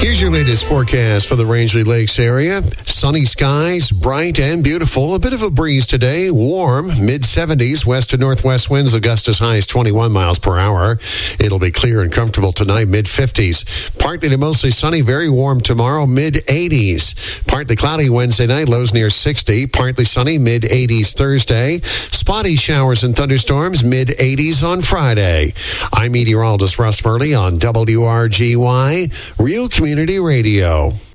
Here's your latest forecast for the Rangeley Lakes area. Sunny skies, bright and beautiful. A bit of a breeze today. Warm, mid-70s. West to northwest winds, gust as high as 21 miles per hour. It'll be clear and comfortable tonight, mid-50s. Partly to mostly sunny, very warm tomorrow, mid-80s. Partly cloudy Wednesday night, lows near 60. Partly sunny, mid-80s Thursday. Spotty showers and thunderstorms, mid-80s on Friday. I'm meteorologist Russ Murley on WRGY, Real Community Radio.